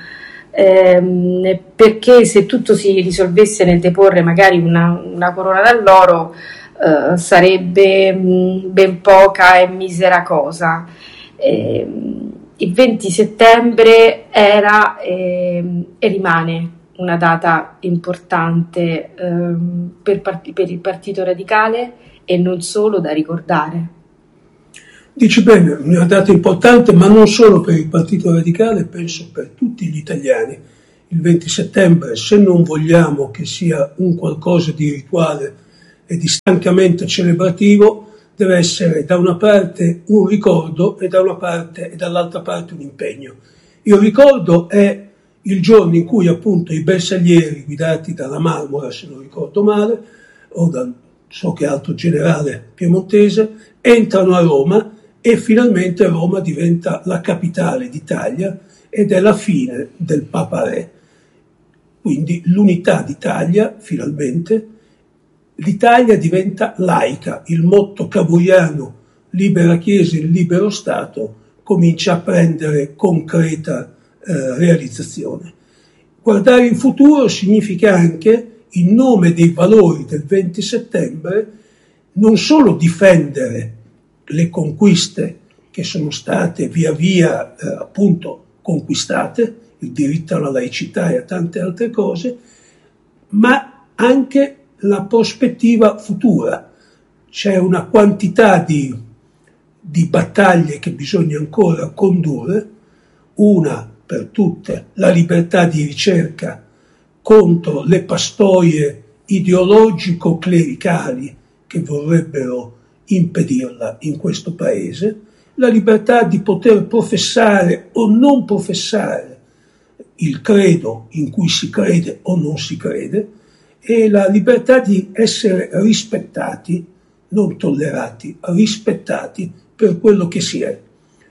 ehm, perché se tutto si risolvesse nel deporre magari una, una corona d'alloro eh, sarebbe mh, ben poca e misera cosa. Eh, il venti settembre era eh, e rimane una data importante eh, per, part- per il Partito Radicale e non solo, da ricordare. Dici bene, una data importante, ma non solo per il Partito Radicale, penso per tutti gli italiani. Il venti settembre, se non vogliamo che sia un qualcosa di rituale e di stancamente celebrativo, deve essere da una parte un ricordo e da una parte e dall'altra parte un impegno. Il ricordo è il giorno in cui appunto i bersaglieri guidati dalla Marmora, se non ricordo male, o dal so che altro generale piemontese, entrano a Roma e finalmente Roma diventa la capitale d'Italia ed è la fine del Papa Re. Quindi l'unità d'Italia, finalmente, l'Italia diventa laica, il motto cavouriano libera Chiesa e libero Stato comincia a prendere concreta eh, realizzazione. Guardare in futuro significa anche, in nome dei valori del venti settembre, non solo difendere le conquiste che sono state via via eh, appunto conquistate, il diritto alla laicità e a tante altre cose, ma anche la prospettiva futura. C'è una quantità di, di battaglie che bisogna ancora condurre, una per tutte la libertà di ricerca contro le pastoie ideologico-clericali che vorrebbero impedirla in questo paese, la libertà di poter professare o non professare il credo in cui si crede o non si crede, e la libertà di essere rispettati, non tollerati, rispettati per quello che si è.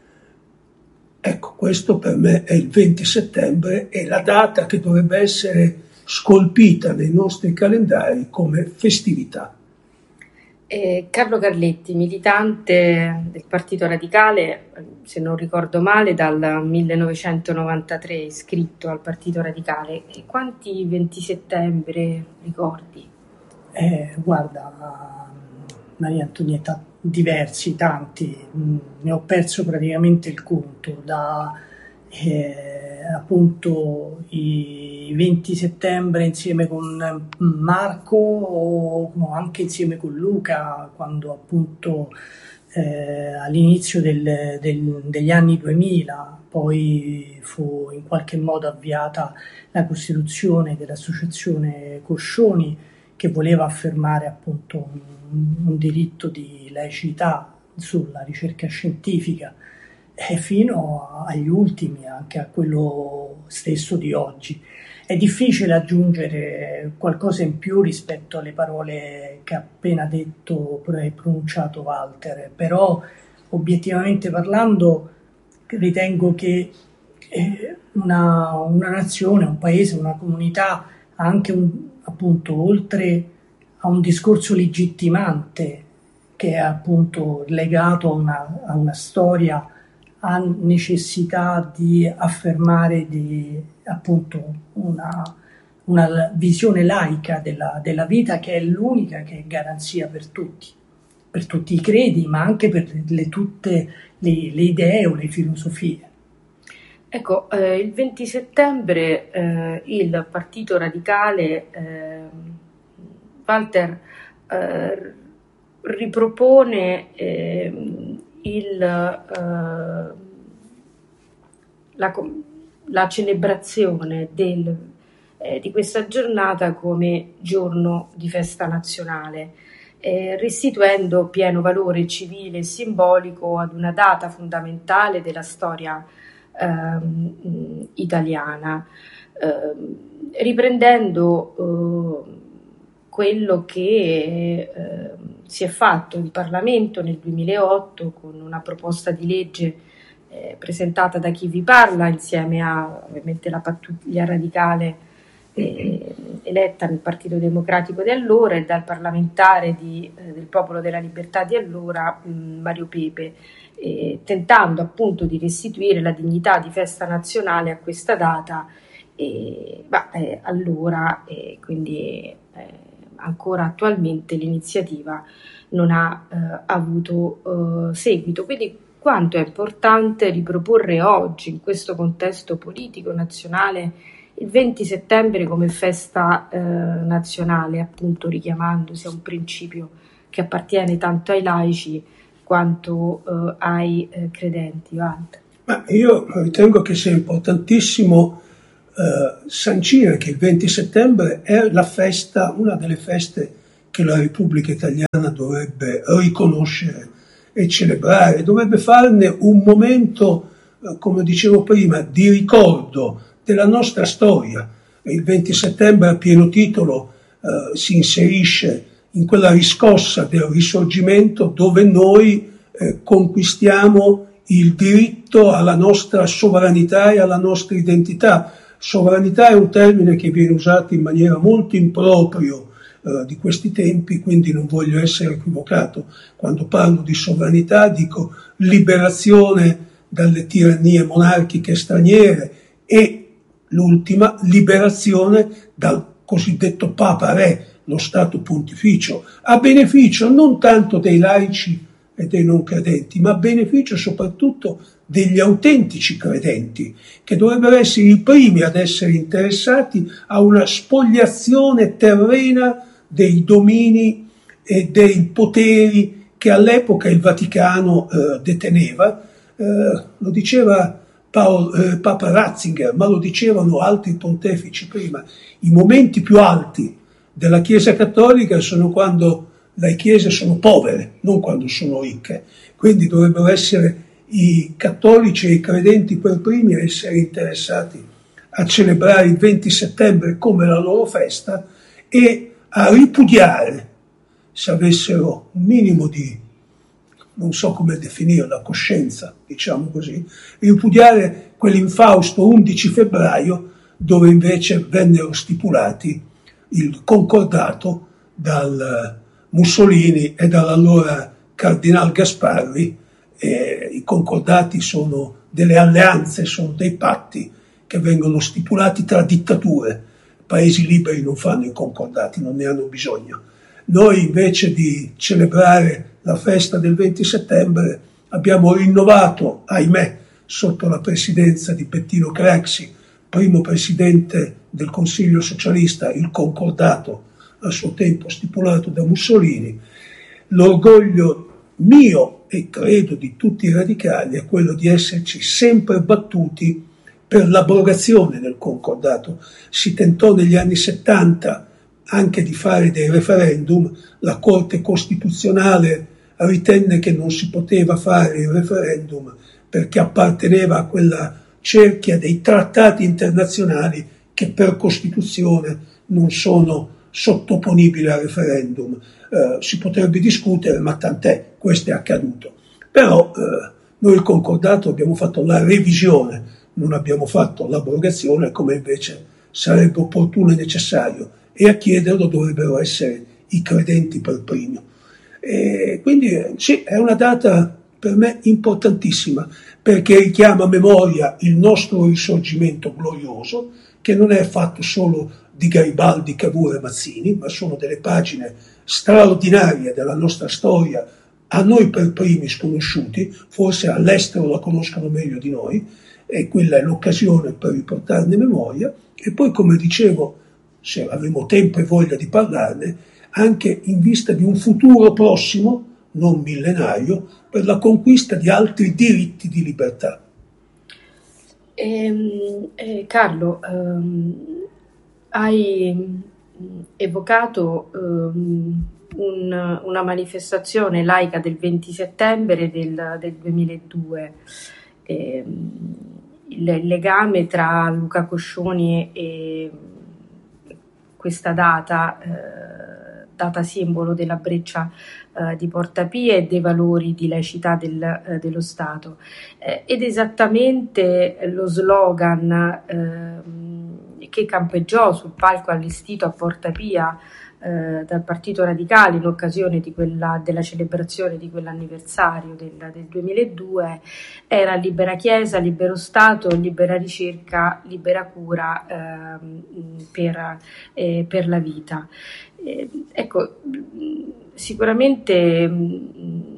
Ecco, questo per me è il venti settembre, è la data che dovrebbe essere scolpita nei nostri calendari come festività. Eh, Carlo Carletti, militante del Partito Radicale, se non ricordo male, dal millenovecentonovantatré, iscritto al Partito Radicale. E quanti venti settembre ricordi? Eh, guarda, Maria Antonietta, diversi, tanti. Ne ho perso praticamente il conto, da eh, appunto i venti settembre insieme con Marco o anche insieme con Luca, quando appunto eh, all'inizio del, del, degli anni duemila poi fu in qualche modo avviata la costituzione dell'associazione Coscioni, che voleva affermare appunto un, un diritto di laicità sulla ricerca scientifica, e fino agli ultimi, anche a quello stesso di oggi. È difficile aggiungere qualcosa in più rispetto alle parole che ha appena detto e pronunciato Walter, però obiettivamente parlando ritengo che una, una nazione, un paese, una comunità, anche un, appunto oltre a un discorso legittimante che è appunto legato a una, a una storia, ha necessità di affermare di, appunto una, una visione laica della, della vita, che è l'unica che è garanzia per tutti, per tutti i credi, ma anche per le, tutte le, le idee o le filosofie. Ecco, eh, il venti settembre eh, il Partito Radicale, eh, Walter, eh, ripropone eh, il, eh, la, la celebrazione del, eh, di questa giornata come giorno di festa nazionale, eh, restituendo pieno valore civile e simbolico ad una data fondamentale della storia eh, italiana, eh, riprendendo eh, quello che eh, si è fatto in Parlamento nel duemilaotto con una proposta di legge eh, presentata da chi vi parla, insieme a ovviamente la pattuglia radicale eh, eletta nel Partito Democratico di allora e dal parlamentare di, eh, del Popolo della Libertà di allora, mh, Mario Pepe, eh, tentando appunto di restituire la dignità di festa nazionale a questa data E, ma, eh, allora, eh, quindi eh, ancora attualmente l'iniziativa non ha eh, avuto eh, seguito. Quindi quanto è importante riproporre oggi, in questo contesto politico nazionale, il venti settembre come festa eh, nazionale, appunto richiamandosi a un principio che appartiene tanto ai laici quanto eh, ai eh, credenti. Walter. Ma io ritengo che sia importantissimo eh, sancire che il venti settembre è la festa, una delle feste che la Repubblica Italiana dovrebbe riconoscere e celebrare, dovrebbe farne un momento, eh, come dicevo prima, di ricordo della nostra storia. Il venti settembre a pieno titolo eh, si inserisce in quella riscossa del Risorgimento dove noi eh, conquistiamo il diritto alla nostra sovranità e alla nostra identità. Sovranità è un termine che viene usato in maniera molto improprio eh, di questi tempi, quindi non voglio essere equivocato. Quando parlo di sovranità dico liberazione dalle tirannie monarchiche straniere e l'ultima, liberazione dal cosiddetto Papa Re, lo Stato Pontificio, a beneficio non tanto dei laici e dei non credenti, ma a beneficio soprattutto degli autentici credenti, che dovrebbero essere i primi ad essere interessati a una spoliazione terrena dei domini e dei poteri che all'epoca il Vaticano eh, deteneva. Eh, lo diceva Paolo, eh, Papa Ratzinger, ma lo dicevano altri pontefici prima. I momenti più alti della Chiesa Cattolica sono quando le chiese sono povere, non quando sono ricche. Quindi dovrebbero essere i cattolici e i credenti per primi a essere interessati a celebrare il venti settembre come la loro festa e a ripudiare, se avessero un minimo di, non so come definirla, coscienza, diciamo così, ripudiare quell'infausto undici febbraio dove invece vennero stipulati il concordato dal Mussolini e dall'allora Cardinal Gasparri. Eh, I concordati sono delle alleanze, sono dei patti che vengono stipulati tra dittature. Paesi liberi non fanno i concordati, non ne hanno bisogno. Noi invece di celebrare la festa del venti settembre abbiamo rinnovato, ahimè, sotto la presidenza di Bettino Craxi, primo presidente del Consiglio Socialista, il concordato a suo tempo stipulato da Mussolini. L'orgoglio mio e credo di tutti i radicali è quello di esserci sempre battuti per l'abrogazione del concordato. Si tentò negli anni settanta anche di fare dei referendum, la Corte Costituzionale ritenne che non si poteva fare il referendum perché apparteneva a quella cerchia dei trattati internazionali che per Costituzione non sono sottoponibili al referendum. Eh, si potrebbe discutere, ma tant'è, questo è accaduto. Però eh, noi il concordato abbiamo fatto la revisione, non abbiamo fatto l'abrogazione come invece sarebbe opportuno e necessario, e a chiederlo dovrebbero essere i credenti per primo. E quindi sì, è una data per me importantissima, perché richiama a memoria il nostro risorgimento glorioso, che non è fatto solo di Garibaldi, Cavour e Mazzini, ma sono delle pagine straordinarie della nostra storia, a noi per primi sconosciuti, forse all'estero la conoscono meglio di noi, e quella è l'occasione per riportarne memoria. E poi, come dicevo, se avremo tempo e voglia di parlarne, anche in vista di un futuro prossimo, non millenario, per la conquista di altri diritti di libertà. Eh, eh, Carlo, ehm, hai evocato ehm, un, una manifestazione laica del venti settembre del, del duemiladue. Eh, il legame tra Luca Coscioni e questa data, eh, data simbolo della breccia eh, di Porta Pia e dei valori di laicità del, eh, dello Stato. Eh, ed esattamente lo slogan eh, che campeggiò sul palco allestito a Porta Pia eh, dal Partito Radicale in occasione di quella, della celebrazione di quell'anniversario del, del duemiladue era libera Chiesa, libero Stato, libera ricerca, libera cura eh, per, eh, per la vita. Eh, ecco, sicuramente mh,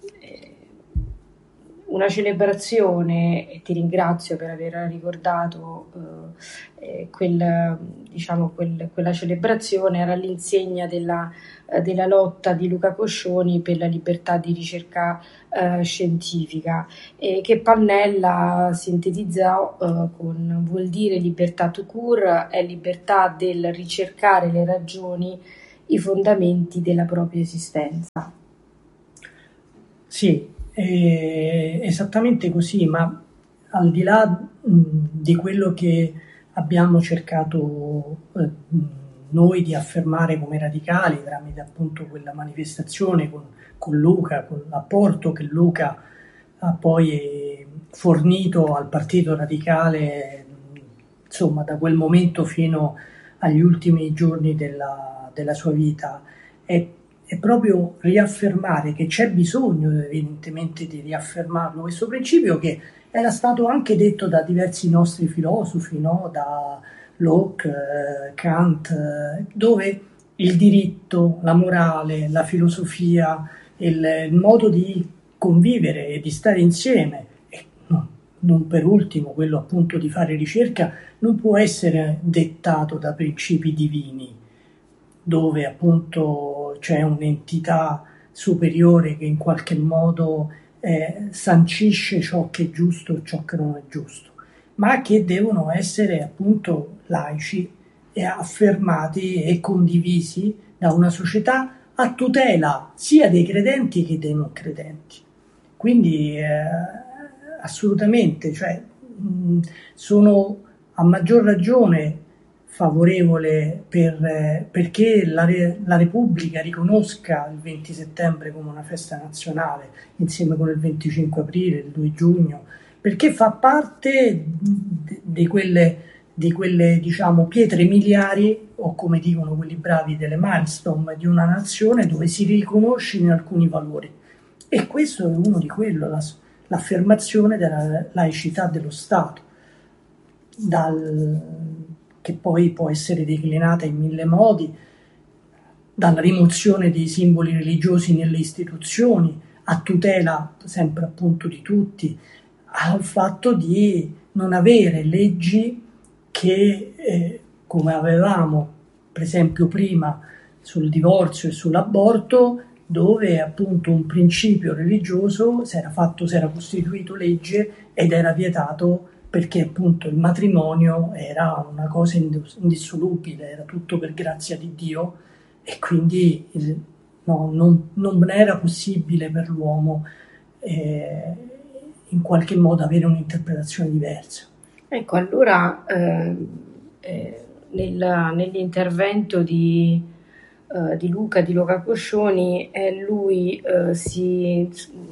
una celebrazione, e ti ringrazio per aver ricordato eh, quel, diciamo, quel, quella celebrazione, era all'insegna della, eh, della lotta di Luca Coscioni per la libertà di ricerca eh, scientifica, e che Pannella sintetizzò eh, con vuol dire libertà tout court, è libertà del ricercare le ragioni, i fondamenti della propria esistenza. Sì, è esattamente così, ma al di là mh, di quello che abbiamo cercato eh, noi di affermare come radicali tramite appunto quella manifestazione con, con Luca, con l'apporto che Luca ha poi fornito al Partito Radicale, insomma, da quel momento fino agli ultimi giorni della, della sua vita, è è proprio riaffermare che c'è bisogno evidentemente di riaffermarlo, questo principio che era stato anche detto da diversi nostri filosofi, no? Da Locke, eh, Kant, eh, dove il diritto, la morale, la filosofia, il, il modo di convivere e di stare insieme, e no, non per ultimo quello appunto di fare ricerca, non può essere dettato da principi divini, dove appunto c'è un'entità superiore che in qualche modo eh, sancisce ciò che è giusto e ciò che non è giusto, ma che devono essere appunto laici e affermati e condivisi da una società a tutela sia dei credenti che dei non credenti. Quindi eh, assolutamente, cioè, mh, sono a maggior ragione favorevole per, eh, perché la, la Repubblica riconosca il venti settembre come una festa nazionale insieme con il venticinque aprile, il due giugno, perché fa parte di, di quelle, di quelle diciamo pietre miliari, o come dicono quelli bravi delle milestone di una nazione, dove si riconosce in alcuni valori, e questo è uno di quello, la, l'affermazione della laicità dello Stato, dal che poi può essere declinata in mille modi, dalla rimozione dei simboli religiosi nelle istituzioni, a tutela sempre appunto di tutti, al fatto di non avere leggi che, eh, come avevamo per esempio prima sul divorzio e sull'aborto, dove appunto un principio religioso si era fatto, si era costituito legge ed era vietato, perché appunto il matrimonio era una cosa indissolubile, era tutto per grazia di Dio, e quindi il, no, non, non era possibile per l'uomo eh, in qualche modo avere un'interpretazione diversa. Ecco, allora eh, eh, nel, nell'intervento di, eh, di Luca, di Luca Coscioni, eh, lui eh, si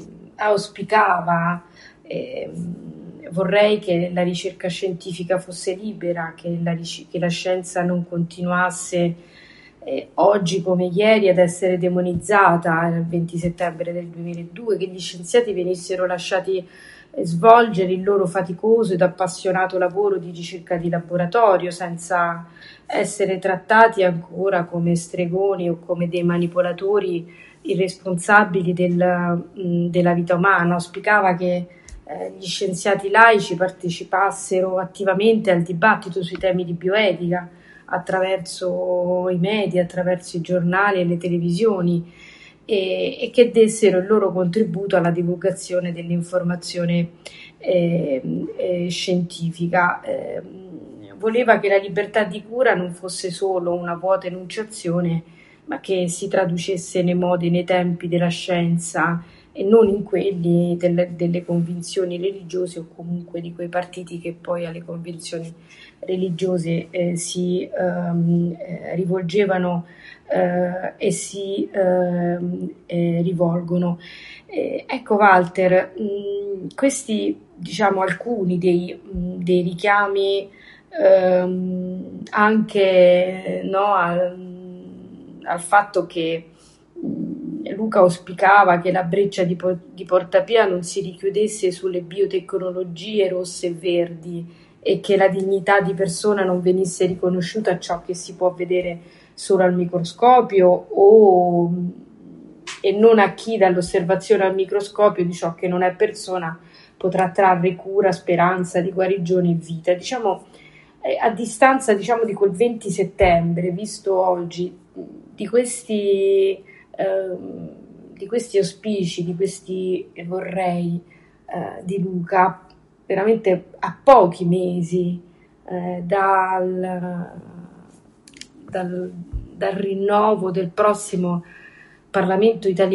auspicava eh, vorrei che la ricerca scientifica fosse libera, che la, che la scienza non continuasse eh, oggi come ieri ad essere demonizzata il venti settembre del duemiladue, che gli scienziati venissero lasciati eh, svolgere il loro faticoso ed appassionato lavoro di ricerca di laboratorio senza essere trattati ancora come stregoni o come dei manipolatori irresponsabili del, mh, della vita umana. Auspicava che gli scienziati laici partecipassero attivamente al dibattito sui temi di bioetica attraverso i media, attraverso i giornali e le televisioni, e, e che dessero il loro contributo alla divulgazione dell'informazione eh, eh, scientifica. Eh, voleva che la libertà di cura non fosse solo una vuota enunciazione, ma che si traducesse nei modi e nei tempi della scienza e non in quelli delle, delle convinzioni religiose, o comunque di quei partiti che poi alle convinzioni religiose eh, si ehm, eh, rivolgevano eh, e si ehm, eh, rivolgono. Eh, ecco Walter, mh, questi diciamo alcuni dei, mh, dei richiami ehm, anche no, al, al fatto che mh, Luca auspicava che la breccia di, di Porta Pia non si richiudesse sulle biotecnologie rosse e verdi e che la dignità di persona non venisse riconosciuta a ciò che si può vedere solo al microscopio o, e non a chi dall'osservazione al microscopio di ciò che non è persona potrà trarre cura, speranza di guarigione e vita. Diciamo, eh, a distanza diciamo, di quel venti settembre, visto oggi, di questi, eh, di questi auspici, di questi vorrei eh, di Luca, veramente a pochi mesi eh, dal, dal, dal rinnovo del prossimo Parlamento italiano,